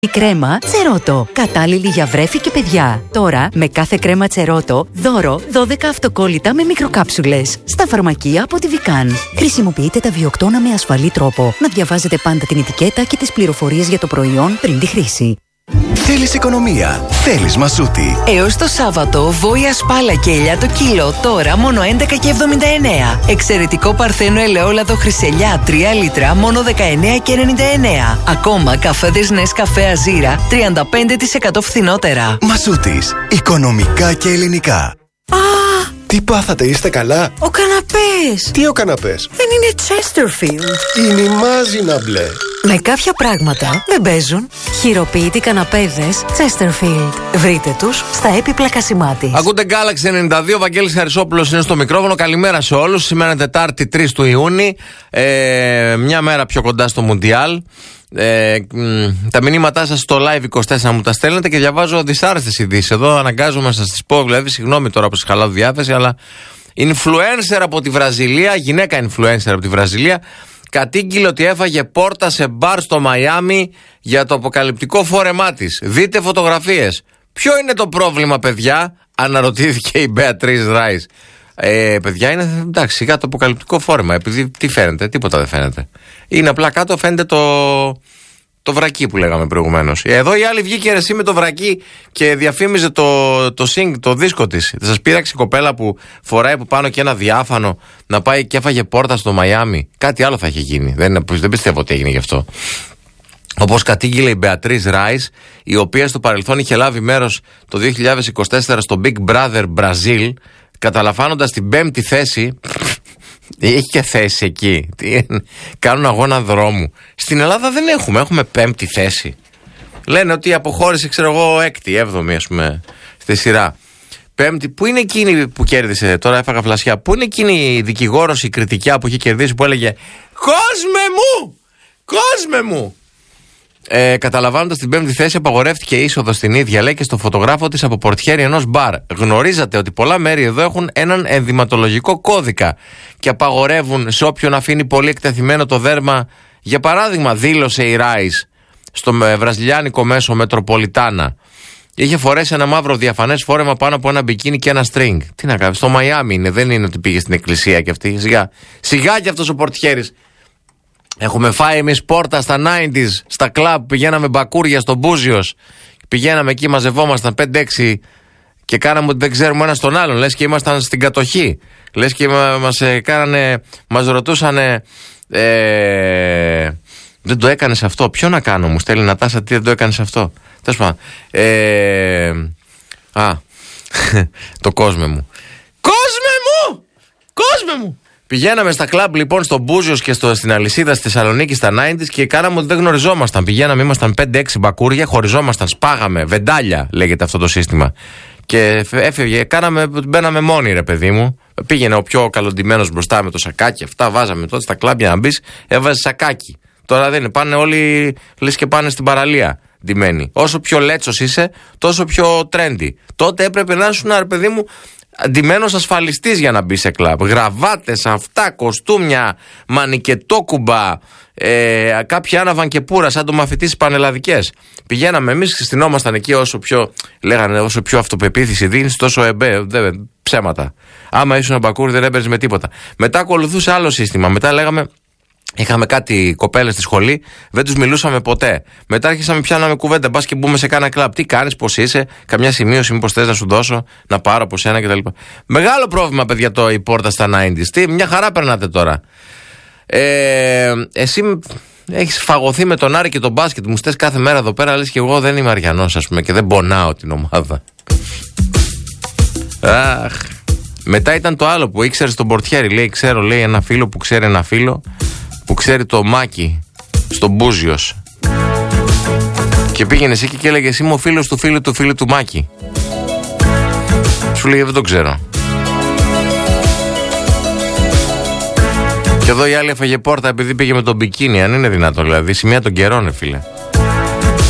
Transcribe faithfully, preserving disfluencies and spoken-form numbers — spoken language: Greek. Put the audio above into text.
Η κρέμα Τσερότο. Κατάλληλη για βρέφη και παιδιά. Τώρα, με κάθε κρέμα Τσερότο, δώρο δώδεκα αυτοκόλλητα με μικροκάψουλες. Στα φαρμακεία από τη Βικάν. Χρησιμοποιείτε τα βιοκτώνα με ασφαλή τρόπο. Να διαβάζετε πάντα την ετικέτα και τις πληροφορίες για το προϊόν πριν τη χρήση. Θέλεις οικονομία, θέλεις Μασούτη. Έως το Σάββατο, βόηα σπάλα κέλια το κιλό, τώρα μόνο έντεκα και εβδομήντα εννέα. Εξαιρετικό παρθένο ελαιόλαδο χρυσελιά τρία λίτρα, μόνο δεκαεννέα και ενενήντα εννέα. Ακόμα καφέδες Νεσκαφέ Αζίρα, τριάντα πέντε τοις εκατό φθηνότερα. Μασούτης, οικονομικά και ελληνικά. Α! Τι πάθατε, είστε καλά? Ο καναπές! Τι ο καναπές? Δεν είναι Chesterfield. Είναι η μάζινα μπλε. Με κάποια πράγματα δεν παίζουν. Χειροποίητοι καναπέδες Chesterfield. Βρείτε τους στα έπιπλα Κασιμάτη. Ακούτε Galaxy ενενήντα δύο, Βαγγέλης Χαρισόπουλος είναι στο μικρόφωνο. Καλημέρα σε όλους. Σήμερα είναι Τετάρτη τρεις του Ιούνιου. Ε, μια μέρα πιο κοντά στο Μουντιάλ. Ε, τα μηνύματά σας στο Live είκοσι τέσσερα μου τα στέλνετε και διαβάζω δυσάρεστες ειδήσεις. Εδώ αναγκάζομαι να σας τις πω, δηλαδή, συγγνώμη τώρα που σας χαλάω τη διάθεση, αλλά influencer από τη Βραζιλία, γυναίκα influencer από τη Βραζιλία, κατήγγειλε ότι έφαγε πόρτα σε μπαρ στο Μαϊάμι για το αποκαλυπτικό φόρεμά της. Δείτε φωτογραφίες. Ποιο είναι το πρόβλημα, παιδιά? Αναρωτήθηκε η Μπέατρις Ράις. Ε, παιδιά, είναι εντάξει, σιγά το αποκαλυπτικό φόρεμα. Επειδή τι φαίνεται, τίποτα δεν φαίνεται. Είναι απλά κάτω, φαίνεται το, το βρακί που λέγαμε προηγουμένως. Εδώ η άλλη βγήκε εσύ με το βρακί και διαφήμιζε το, το, sync, το δίσκο της. Θα σας πείραξε η κοπέλα που φοράει από πάνω και ένα διάφανο να πάει και έφαγε πόρτα στο Μαϊάμι. Κάτι άλλο θα είχε γίνει. Δεν, δεν πιστεύω ότι έγινε γι' αυτό. Όπως κατήγγειλε η Μπεατρίς Ράις, η οποία στο παρελθόν είχε λάβει μέρος το δύο χιλιάδες είκοσι τέσσερα στο Big Brother Brazil, καταλαμβάνοντας την πέμπτη θέση. Έχει και θέση εκεί. Κάνουν αγώνα δρόμου. Στην Ελλάδα δεν έχουμε. Έχουμε πέμπτη θέση. Λένε ότι αποχώρησε, ξέρω εγώ, έκτη, έβδομη, ας πούμε, στη σειρά. Πέμπτη. Πού είναι εκείνη που κέρδισε? Τώρα έφαγα φλασιά. Πού είναι εκείνη η δικηγόρος, η κριτικιά που είχε κερδίσει, που έλεγε «Κόσμε μου! Κόσμε μου!» Ε, καταλαμβάνοντας την πέμπτη θέση, απαγορεύτηκε η είσοδο στην ίδια, λέει, και στο φωτογράφο της από πορτιέρι ενός μπαρ. Γνωρίζατε ότι πολλά μέρη εδώ έχουν έναν ενδυματολογικό κώδικα και απαγορεύουν σε όποιον αφήνει πολύ εκτεθειμένο το δέρμα. Για παράδειγμα, δήλωσε η Ράις στο βραζιλιάνικο μέσο Μετροπολιτάνα. Είχε φορέσει ένα μαύρο διαφανές φόρεμα πάνω από ένα μπικίνι και ένα string. Τι να κάνει, στο Μαϊάμι είναι, δεν είναι ότι πήγε στην εκκλησία κι αυτή. Σιγά, σιγά κι αυτός ο πορτιέρης. Έχουμε φάει εμείς πόρτα στα ενενήντα, στα κλαμπ, πηγαίναμε μπακούρια στο Μπούζιος. Πηγαίναμε εκεί, μαζευόμασταν πέντε έξι και κάναμε ότι δεν ξέρουμε ένα τον άλλον. Λες και ήμασταν στην κατοχή. Λες και μας ε, κάνανε, μας ρωτούσανε, ε, δεν το έκανες αυτό. Ποιο να κάνω, μου στέλνει Νατάσα, τι δεν το έκανες αυτό. Τέλος πάντων. Ε, α, το κόσμε μου. Κόσμε μου! Κόσμε μου! Πηγαίναμε στα κλαμπ λοιπόν στο Μπούζιος και στο, στην Αλυσίδα στη Θεσσαλονίκη στα ενενήντα και κάναμε ότι δεν γνωριζόμασταν. Πηγαίναμε, ήμασταν πέντε έξι μπακούρια, χωριζόμασταν, σπάγαμε, βεντάλια λέγεται αυτό το σύστημα. Και έφευγε, κάναμε, μπαίναμε μόνοι, ρε παιδί μου. Πήγαινε ο πιο καλοντημένος μπροστά με το σακάκι, αυτά βάζαμε τότε στα κλαμπ για να μπει, έβαζε σακάκι. Τώρα δεν είναι, πάνε όλοι, λες και πάνε στην παραλία ντυμένοι. Όσο πιο λέτσος είσαι, τόσο πιο trendy. Τότε έπρεπε να ήσουν, ρε παιδί μου, αντιμένος ασφαλιστής για να μπει σε κλαμπ. Γραβάτες, αυτά, κοστούμια, μανικετόκουμπα, ε, κάποιοι άναβαν και πουρα σαν το μαθητής πανελλαδικές. Πηγαίναμε εμείς, συστηνόμασταν εκεί όσο πιο, λέγανε, όσο πιο αυτοπεποίθηση δίνεις, τόσο εμπέ, δε, ψέματα. Άμα ήσουν μπακούρι δεν έμπαιρνες με τίποτα. Μετά ακολουθούσε άλλο σύστημα. Μετά λέγαμε, είχαμε κάτι κοπέλες στη σχολή, δεν τους μιλούσαμε ποτέ. Μετά άρχισαμε, πιάναμε κουβέντα. Μπας και μπούμε σε κάνα κλαμπ. Τι κάνεις, πώς είσαι, καμιά σημείωση, μήπως θες να σου δώσω, να πάρω από σένα κτλ. Μεγάλο πρόβλημα, παιδιά, το η πόρτα στα ενενήντα. Τι, μια χαρά περνάτε τώρα. Ε, εσύ έχεις φαγωθεί με τον Άρη και τον μπάσκετ. Μου στες κάθε μέρα εδώ πέρα, λες και εγώ δεν είμαι αριανός, ας πούμε, και δεν πονάω την ομάδα. Αχ. Μετά ήταν το άλλο που ήξερε τον πορτιέρι. Λέει, ξέρω, λέει, ένα φίλο που ξέρει ένα φίλο που ξέρει το Μάκη στο Μπούζιος. Και πήγαινε εκεί και έλεγε, εσύ είμαι ο φίλος του φίλου του φίλου του Μάκη. Σου λέγε, δεν το ξέρω. Και εδώ η άλλη έφαγε πόρτα επειδή πήγε με τον μπικίνι. Αν είναι δυνατόν, δηλαδή, σημεία των καιρών, φίλε.